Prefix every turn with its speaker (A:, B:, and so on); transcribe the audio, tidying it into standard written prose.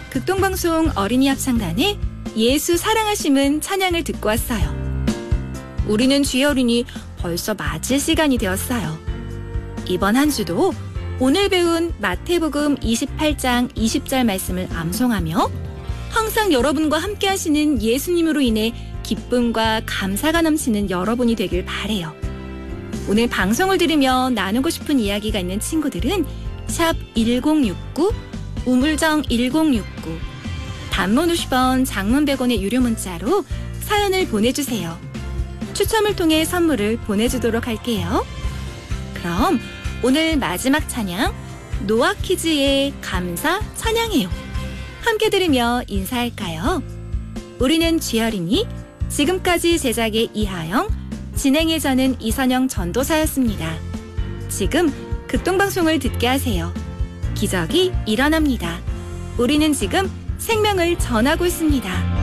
A: 극동방송 어린이 합창단의 예수 사랑하심은 찬양을 듣고 왔어요. 우리는 주의 어린이 벌써 마칠 시간이 되었어요. 이번 한 주도 오늘 배운 마태복음 28장 20절 말씀을 암송하며 항상 여러분과 함께 하시는 예수님으로 인해 기쁨과 감사가 넘치는 여러분이 되길 바라요. 오늘 방송을 들으며 나누고 싶은 이야기가 있는 친구들은 샵 1069, 우물정 1069, 단문 50원, 장문 100원의 유료 문자로 사연을 보내주세요. 추첨을 통해 선물을 보내주도록 할게요. 그럼 오늘 마지막 찬양 노아키즈의 감사 찬양해요. 함께 들으며 인사할까요? 우리는 주의 어린이, 지금까지 제작의 이하영, 진행의 저는 이선영 전도사였습니다. 지금 극동방송을 듣게 하세요. 기적이 일어납니다. 우리는 지금 생명을 전하고 있습니다.